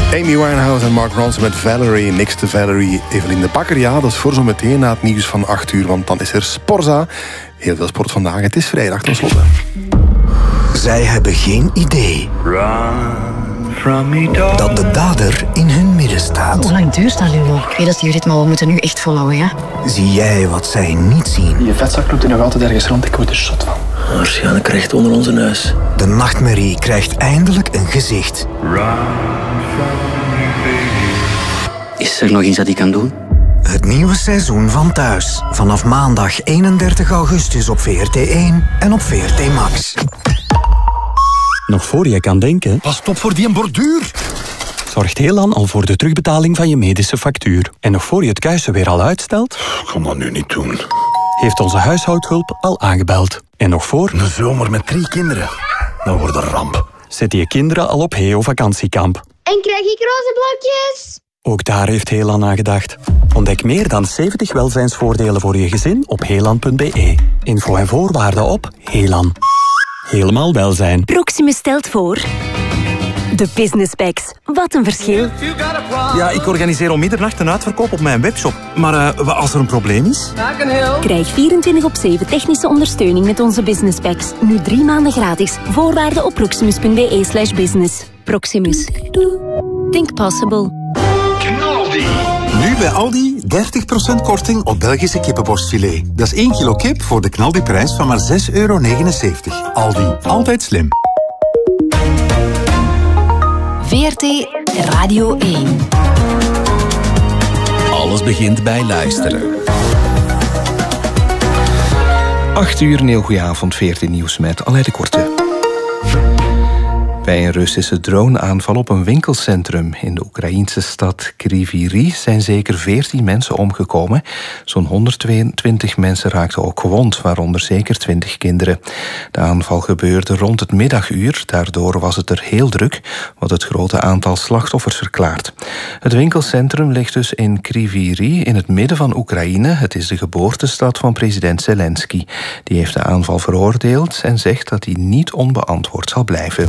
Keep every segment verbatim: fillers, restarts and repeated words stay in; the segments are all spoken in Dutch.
Amy Winehouse en Mark Ronson met Valerie. Niks te Valerie. Evelien de Bakker, ja, dat is voor zo meteen na het nieuws van acht uur. Want dan is er Sporza. Heel veel sport vandaag. Het is vrijdag tenslotte. Zij hebben geen idee dat de dader in hun midden staat. Hoe lang duurt dat nu nog? Ik weet dat die rit, maar we moeten nu echt volhouden, ja? Zie jij wat zij niet zien? Je vetzak loopt er nog altijd ergens rond. Ik word er zot van. Waarschijnlijk recht onder onze neus. De nachtmerrie krijgt eindelijk een gezicht. Is er nog iets dat ik kan doen? Het nieuwe seizoen van Thuis. Vanaf maandag eenendertig augustus op V R T één en op V R T Max. Nog voor je kan denken... Pas op voor die borduur! Zorgt Helan al voor de terugbetaling van je medische factuur. En nog voor je het kuisen weer al uitstelt... Ik kan dat nu niet doen. Heeft onze huishoudhulp al aangebeld. En nog voor... Een zomer met drie kinderen. Dat wordt een ramp. Zet je kinderen al op Heo vakantiekamp. En krijg ik roze blokjes? Ook daar heeft Helan aan gedacht. Ontdek meer dan zeventig welzijnsvoordelen voor je gezin op helan punt b e. Info en voorwaarden op Helan. Helemaal welzijn. Proximus stelt voor... De Business Packs. Wat een verschil. Ja, ik organiseer om middernacht een uitverkoop op mijn webshop. Maar uh, wat als er een probleem is? Krijg vierentwintig op zeven technische ondersteuning met onze Business Packs. Nu drie maanden gratis. Voorwaarden op proximus punt b e slash business. Proximus. Think possible. Knaldi. Nu bij Aldi dertig procent korting op Belgische kippenborstfilet. Dat is één kilo kip voor de Knaldi-prijs van maar zes euro negenenzeventig. Aldi, altijd slim. V R T Radio één. Alles begint bij luisteren. acht uur, een heel goede avond, V R T Nieuws met Alain de Korte. Bij een Russische droneaanval op een winkelcentrum in de Oekraïnse stad Kryvyi Rih zijn zeker veertien mensen omgekomen. Zo'n honderdtweeëntwintig mensen raakten ook gewond, waaronder zeker twintig kinderen. De aanval gebeurde rond het middaguur, daardoor was het er heel druk, wat het grote aantal slachtoffers verklaart. Het winkelcentrum ligt dus in Kryvyi Rih, in het midden van Oekraïne. Het is de geboortestad van president Zelensky. Die heeft de aanval veroordeeld en zegt dat hij niet onbeantwoord zal blijven.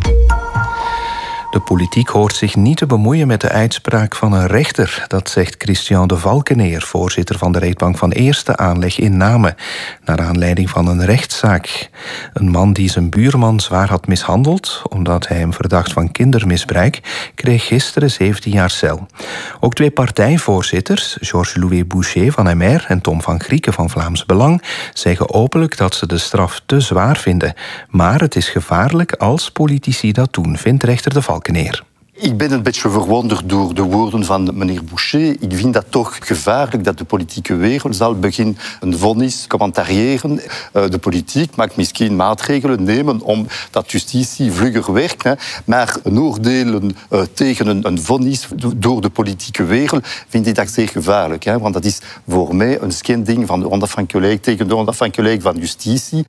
De politiek hoort zich niet te bemoeien met de uitspraak van een rechter. Dat zegt Christian de Valkeneer, voorzitter van de rechtbank van Eerste Aanleg in Namen, naar aanleiding van een rechtszaak. Een man die zijn buurman zwaar had mishandeld, omdat hij hem verdacht van kindermisbruik, kreeg gisteren zeventien jaar cel. Ook twee partijvoorzitters, Georges-Louis Boucher van M R en Tom van Grieken van Vlaams Belang, zeggen openlijk dat ze de straf te zwaar vinden. Maar het is gevaarlijk als politici dat doen, vindt rechter de Valkeneer. Ik ben een beetje verwonderd door de woorden van meneer Boucher. Ik vind dat toch gevaarlijk dat de politieke wereld zal beginnen een vonnis commentariëren. De politiek mag misschien maatregelen nemen om dat justitie vlugger werkt. Maar een oordelen tegen een vonnis door de politieke wereld vind ik dat zeer gevaarlijk. Want dat is voor mij een schending van de onafhankelijkheid tegen de onafhankelijkheid van justitie.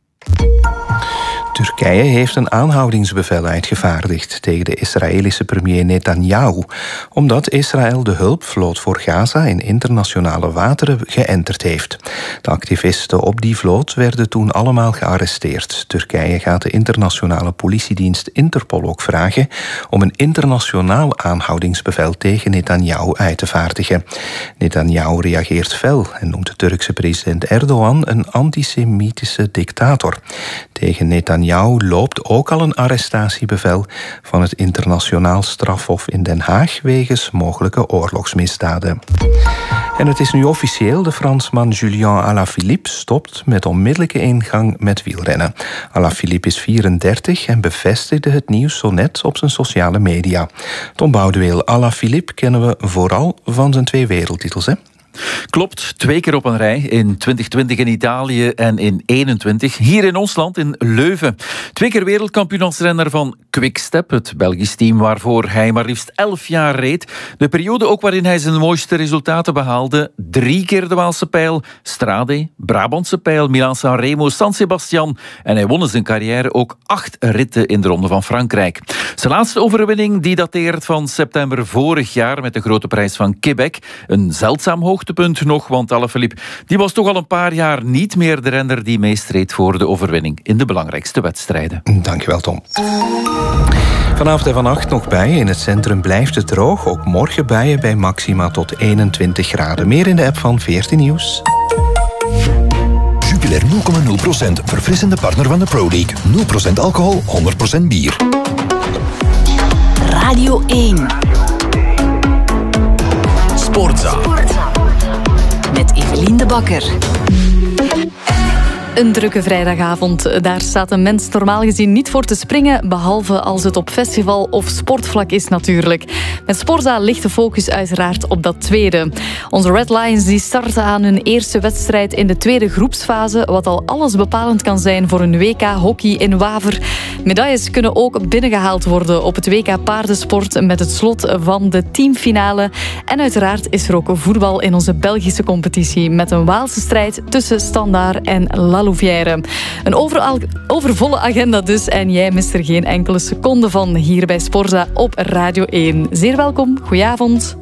Turkije heeft een aanhoudingsbevel uitgevaardigd tegen de Israëlische premier Netanyahu, omdat Israël de hulpvloot voor Gaza in internationale wateren geënterd heeft. De activisten op die vloot werden toen allemaal gearresteerd. Turkije gaat de internationale politiedienst Interpol ook vragen om een internationaal aanhoudingsbevel tegen Netanyahu uit te vaardigen. Netanyahu reageert fel en noemt de Turkse president Erdogan een antisemitische dictator. Tegen Netanyahu loopt ook al een arrestatiebevel van het internationaal strafhof in Den Haag wegens mogelijke oorlogsmisdaden. En het is nu officieel, de Fransman Julien Alaphilippe stopt met onmiddellijke ingang met wielrennen. Alaphilippe is vierendertig en bevestigde het nieuws zo net op zijn sociale media. Tom Boudeweel, Alaphilippe kennen we vooral van zijn twee wereldtitels, hè? Klopt, twee keer op een rij. In twintig twintig in Italië en in eenentwintig hier in ons land, in Leuven. Twee keer wereldkampioen als renner van Quickstep, het Belgisch team waarvoor hij maar liefst elf jaar reed. De periode ook waarin hij zijn mooiste resultaten behaalde. Drie keer de Waalse Pijl, Strade, Brabantse Pijl, Milaan-San Remo, San Sebastian. En hij won in zijn carrière ook acht ritten in de Ronde van Frankrijk. Zijn laatste overwinning die dateert van september vorig jaar met de Grote Prijs van Quebec. Een zeldzaam hoogtepunt nog, want Alaphilippe die was toch al een paar jaar niet meer de renner die meestreed voor de overwinning in de belangrijkste wedstrijden. Dankjewel, Tom. Vanavond en vannacht nog buien. In het centrum blijft het droog. Ook morgen buien bij maxima tot eenentwintig graden. Meer in de app van veertien Nieuws. Jupiler nul komma nul procent. Verfrissende partner van de Pro League. nul procent alcohol, honderd procent bier. Radio één. Sportza. Met Evelien de Bakker. Een drukke vrijdagavond. Daar staat een mens normaal gezien niet voor te springen, behalve als het op festival of sportvlak is natuurlijk. Met Sportza ligt de focus uiteraard op dat tweede. Onze Red Lions die starten aan hun eerste wedstrijd in de tweede groepsfase, wat al alles bepalend kan zijn voor een W K hockey in Waver. Medailles kunnen ook binnengehaald worden op het W K paardensport met het slot van de teamfinale. En uiteraard is er ook voetbal in onze Belgische competitie met een Waalse strijd tussen Standaard en La Louvière. Een overal, overvolle agenda dus en jij mist er geen enkele seconde van hier bij Sportza op Radio één. Zeer welkom, goedenavond.